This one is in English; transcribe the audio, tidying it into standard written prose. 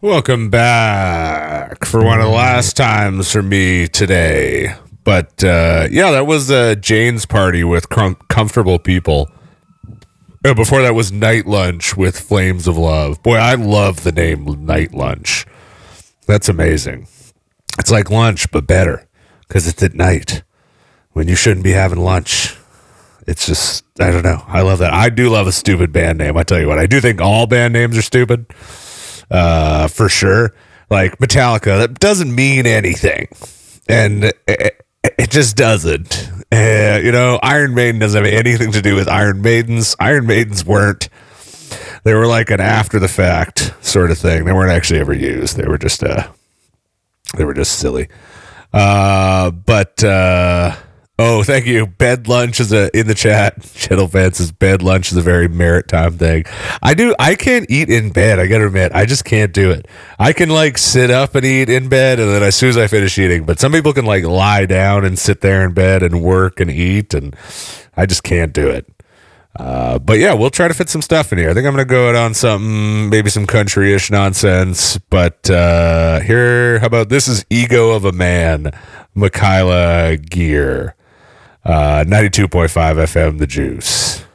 Welcome back for one of the last times for me today. But yeah, that was Jane's Party with Comfortable People. Before that was Night Lunch with Flames of Love. Boy, I love the name Night Lunch. That's amazing. It's like lunch, but better because it's at night when you shouldn't be having lunch. It's just, I don't know. I love that. I do love a stupid band name. I tell you what, I do think all band names are stupid. For sure. Like Metallica, that doesn't mean anything. And it just doesn't. Iron Maiden doesn't have anything to do with Iron Maidens. Iron Maidens weren't. They were like an after the fact sort of thing. They weren't actually ever used. They were just silly. Oh, thank you. Bed lunch is in the chat. Channel Fan says bed lunch is a very maritime thing. I can't eat in bed. I gotta admit, I just can't do it. I can like sit up and eat in bed, and then as soon as I finish eating, but some people can like lie down and sit there in bed and work and eat, and I just can't do it. But yeah, we'll try to fit some stuff in here. I think I'm gonna go out on something, maybe some country-ish nonsense. But here, how about this is Ego of a Man, Michaela Gear. 92.5 FM, The Juice.